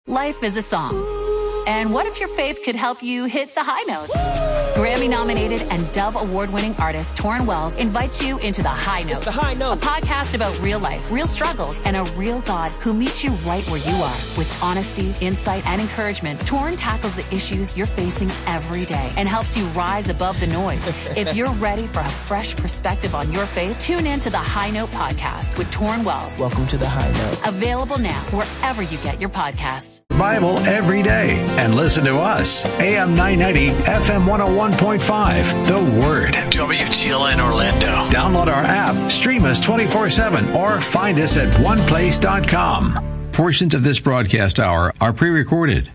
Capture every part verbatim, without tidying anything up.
Life is a song. And what if your faith could help you hit the high notes? Grammy-nominated and Dove Award-winning artist Torrin Wells invites you into The High Note. It's The High Note. A podcast about real life, real struggles, and a real God who meets you right where you are. With honesty, insight, and encouragement, Torrin tackles the issues you're facing every day and helps you rise above the noise. If you're ready for a fresh perspective on your faith, tune in to The High Note podcast with Torrin Wells. Welcome to The High Note. Available now wherever you get your podcasts. Bible every day and listen to us. A M nine ninety, F M one oh one point five. The Word. W T L N Orlando. Download our app, stream us twenty-four seven, or find us at one place dot com. Portions of this broadcast hour are pre-recorded.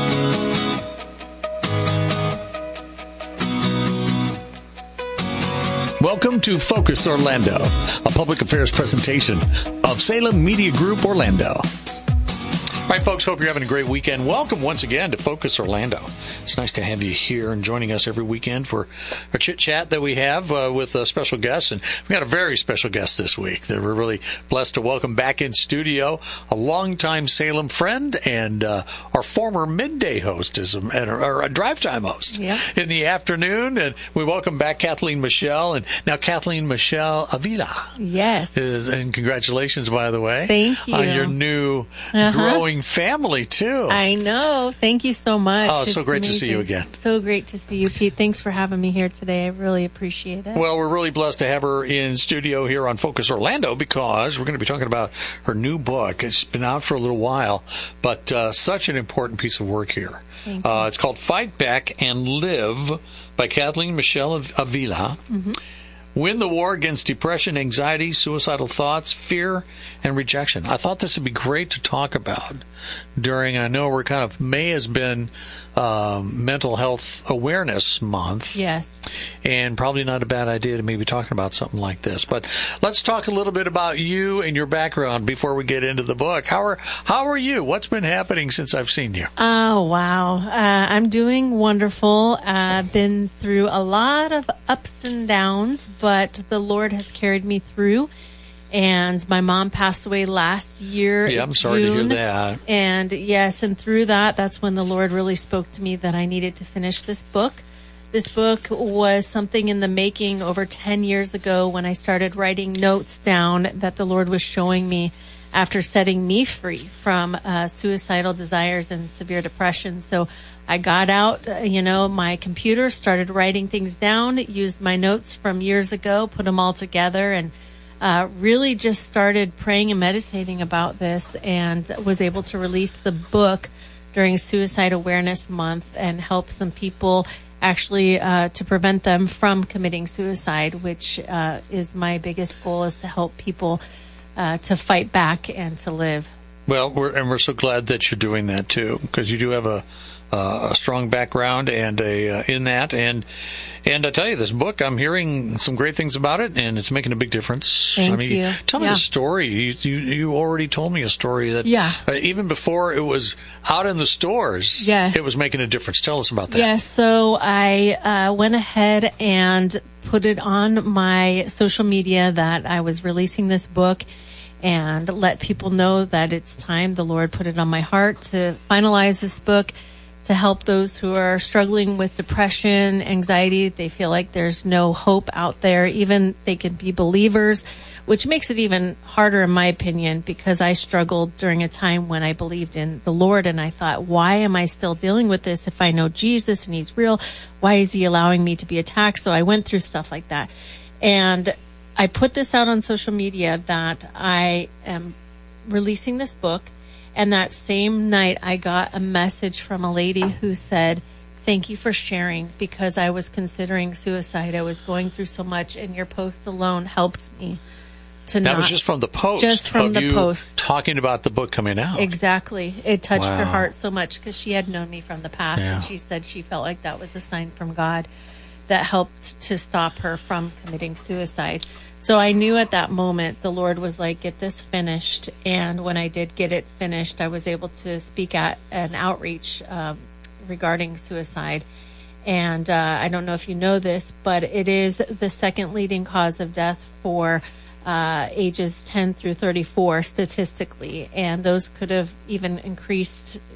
Welcome to Focus Orlando, a public affairs presentation of Salem Media Group Orlando. All right, folks, hope you're having a great weekend. Welcome once again to Focus Orlando. It's nice to have you here and joining us every weekend for a chit-chat that we have uh, with uh, special guests. And we got a very special guest this week that we're really blessed to welcome back in studio, a longtime Salem friend and uh, our former midday host, is a, or a drive time host yep. in the afternoon. And we welcome back Kathleen Michelle. And now Kathleen Michelle Avila. Yes. Is, and congratulations, by the way. Thank you. On your new uh-huh. growing family too. I know. Thank you so much. Oh, it's so great amazing. to see you again. So great to see you, Pete. Thanks for having me here today. I really appreciate it. Well, we're really blessed to have her in studio here on Focus Orlando because we're going to be talking about her new book. It's been out for a little while, but uh, such an important piece of work here. Thank you. Uh, it's called Fight Back and Live by Kathleen Michelle Avila. Mm-hmm. Win the war against depression, anxiety, suicidal thoughts, fear, and rejection. I thought this would be great to talk about during, I know we're kind of, May has been um, Mental Health Awareness Month. Yes. And probably not a bad idea to maybe talking about something like this. But let's talk a little bit about you and your background before we get into the book. How are how are you? What's been happening since I've seen you? Oh, wow. Uh, I'm doing wonderful. I've been through a lot of ups and downs, but the Lord has carried me through. And my mom passed away last year. Yeah, I'm sorry June. to hear that. And yes, and through that, that's when the Lord really spoke to me that I needed to finish this book. This book was something in the making over ten years ago when I started writing notes down that the Lord was showing me after setting me free from uh, suicidal desires and severe depression. So I got out, uh, you know, my computer, started writing things down, used my notes from years ago, put them all together, and uh, really just started praying and meditating about this, and was able to release the book during Suicide Awareness Month and help some people actually uh, to prevent them from committing suicide, which uh, is my biggest goal, is to help people uh, to fight back and to live. Well, we're, and we're so glad that you're doing that too, because you do have a uh, a strong background and a uh, in that, and and I tell you, this book, I'm hearing some great things about it, and it's making a big difference. Thank I mean, you. Tell me yeah. the story. You, you you already told me a story that yeah. uh, even before it was out in the stores, yes. it was making a difference. Tell us about that. Yes. So I uh, went ahead and put it on my social media that I was releasing this book, and let people know that it's time. The Lord put it on my heart to finalize this book, to help those who are struggling with depression, anxiety. They feel like there's no hope out there. Even they can be believers, which makes it even harder in my opinion, because I struggled during a time when I believed in the Lord, and I thought, why am I still dealing with this if I know Jesus and He's real? Why is He allowing me to be attacked? So I went through stuff like that. And I put this out on social media that I am releasing this book. And that same night, I got a message from a lady who said, thank you for sharing, because I was considering suicide. I was going through so much, and your post alone helped me to that not. That was just from the post. Just from of the you post. Talking about the book coming out. Exactly. It touched Wow. her heart so much, because she had known me from the past, Yeah. and she said she felt like that was a sign from God that helped to stop her from committing suicide. So I knew at that moment the Lord was like, get this finished. And when I did get it finished, I was able to speak at an outreach um, regarding suicide. And uh, I don't know if you know this, but it is the second leading cause of death for uh, ages ten through thirty-four statistically. And those could have even increased